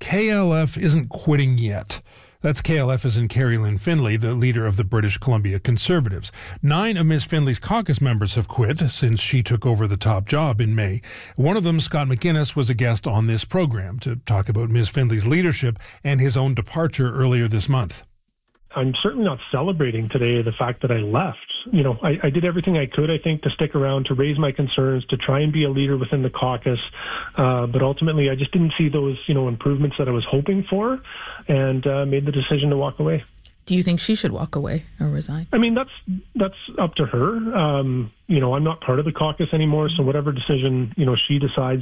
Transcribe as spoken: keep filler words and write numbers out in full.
K L F isn't quitting yet. That's K L F as in Carrie Lynn Finlay, the leader of the British Columbia Conservatives. Nine of Miz Finlay's caucus members have quit since she took over the top job in May. One of them, Scott McGuinness, was a guest on this program to talk about Miz Finlay's leadership and his own departure earlier this month. I'm certainly not celebrating today the fact that I left. You know, I, I did everything I could, I think, to stick around, to raise my concerns, to try and be a leader within the caucus. Uh, but ultimately, I just didn't see those, you know, improvements that I was hoping for, and uh, made the decision to walk away. Do you think she should walk away or resign? I mean, that's that's up to her. Um, you know, I'm not part of the caucus anymore, so whatever decision, you know, she decides